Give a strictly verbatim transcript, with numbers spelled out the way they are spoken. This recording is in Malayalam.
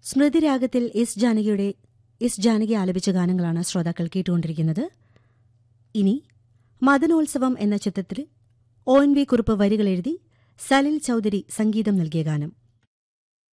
സ്മൃതിരാഗത്തിൽ എസ് ജാനകിയുടെ എസ് ജാനകി ആലപിച്ച ഗാനങ്ങളാണ് ശ്രോതാക്കൾ കേട്ടുകൊണ്ടിരിക്കുന്നത്. ഇനി മദനോത്സവം എന്ന ചിത്രത്തിൽ O N V Kurup വരികളെഴുതി Salil Chaudhary സംഗീതം നൽകിയ ഗാനം.